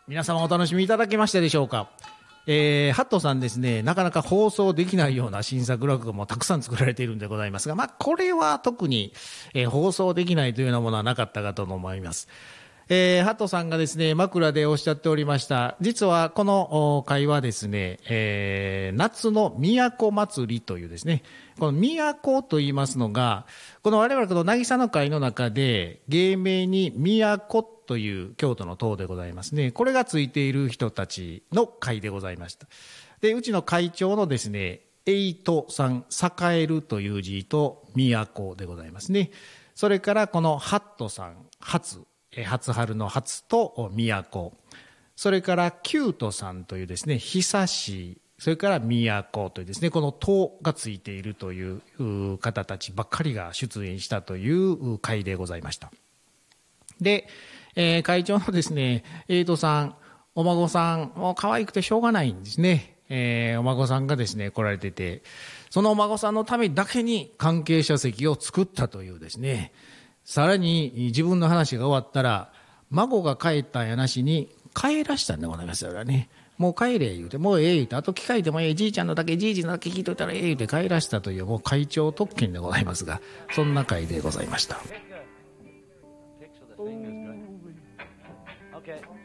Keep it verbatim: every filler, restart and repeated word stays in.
皆様お楽しみいただけましたでしょうか。えー、ハットさんですね、なかなか放送できないような新作落語もたくさん作られているんでございますが、まあ、これは特に、えー、放送できないというようなものはなかったかと思います。えー、ハットさんがですね、枕でおっしゃっておりました。実はこの会はですね、えー、夏の都祭りというですね、この都と言いますのが、この我々この渚の会の中で、芸名に都という京都の塔でございますね。これがついている人たちの会でございました。で、うちの会長のですね、エイトさん、栄えるという字と都でございますね。それからこのハットさん、初。初春の初と都。それからキュートさんというですね、久しい。それから都というですね、この塔がついているという方たちばっかりが出演したという会でございました。で、えー、会長のですね、エイトさん、お孫さん、もう可愛くてしょうがないんですね。えー、お孫さんがですね、来られてて、そのお孫さんのためだけに関係者席を作ったというですね、さらに自分の話が終わったら、孫が帰ったんやなしに帰らしたんでございますよね。もう帰れ言うて、もうええ言うて、あと機械でもええ、じいちゃんのだけ、じいじのだけ聞いといたらええ言うて帰らしたという、もう会長特権でございますが、そんな会でございました。Okay.